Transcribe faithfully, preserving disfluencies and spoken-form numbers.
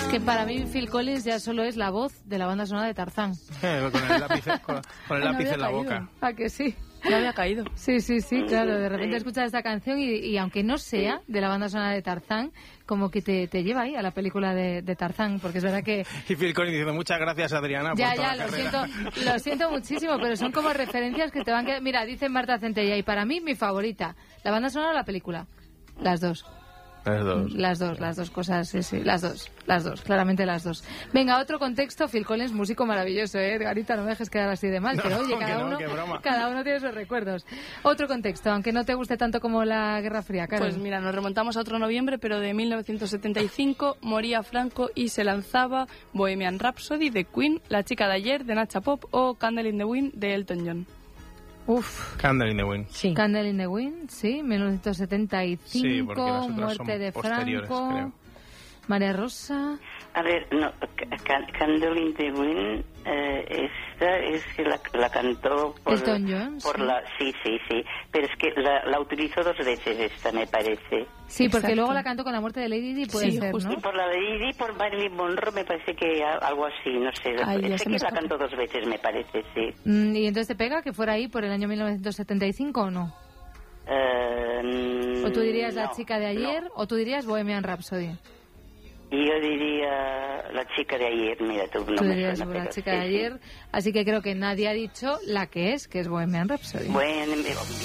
Que para mí Phil Collins ya solo es la voz de la banda sonora de Tarzán. Eh, con el lápiz, con, con el no lápiz en la caído. boca. ¿A que sí? No había caído. Sí, sí, sí, claro. De repente escuchas esta canción y, y aunque no sea de la banda sonora de Tarzán, como que te, te lleva ahí a la película de, de Tarzán, porque es verdad que... Y Phil Collins diciendo, muchas gracias, Adriana, Ya, por toda ya, la lo carrera. siento, lo siento muchísimo, pero son como referencias que te van a... Mira, dice Marta Centella, y para mí mi favorita, ¿la banda sonora o la película? Las dos. Las dos. Las dos, las dos cosas, sí, sí, las dos, las dos, claramente las dos. Venga, otro contexto, Phil Collins, músico maravilloso, ¿eh? Edgarita, no me dejes quedar así de mal, No, pero oye, cada, no, uno, qué broma. cada uno tiene sus recuerdos. Otro contexto, aunque no te guste tanto como la Guerra Fría, Carol. Pues mira, nos remontamos a otro noviembre, pero de mil novecientos setenta y cinco, moría Franco y se lanzaba Bohemian Rhapsody de Queen, La chica de ayer de Nacha Pop o Candle in the Wind de Elton John. Uf. Candle in the Wind. Sí. Candle in the Wind, sí, mil novecientos setenta y cinco, Sí, porque las otras muerte son de posteriores, Franco, creo. María Rosa... A ver, no, Can- Candle in the Wind, eh, esta es que la, la cantó por, Elton John, por sí. la, sí, sí, sí, pero es que la, la utilizó dos veces esta, me parece. Sí, porque Exacto. luego la cantó con la muerte de Lady Di, puede Sí, ser, justo. ¿no? Y por la de Didi, por Marilyn Monroe, me parece que a- algo así, no sé. Ay, ya sé se me que la escapa. cantó dos veces, me parece, sí. Mm, ¿Y entonces te pega que fuera ahí por el año mil novecientos setenta y cinco o no? Eh, ¿O tú dirías La no, chica de ayer no. o tú dirías Bohemian Rhapsody? Y yo diría la chica de ayer, mira, tú no Tú me dirías suena, La pero chica sí, de sí. ayer, así que creo que nadie ha dicho la que es, que es Bohemian Rhapsody. Bueno,